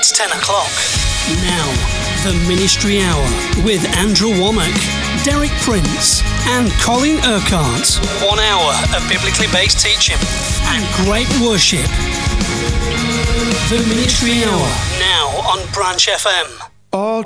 It's 10 o'clock. Now, the Ministry Hour with Andrew Womack, Derek Prince and Colin Urquhart. 1 hour of biblically based teaching and great worship. The Ministry Hour, now on Branch FM. All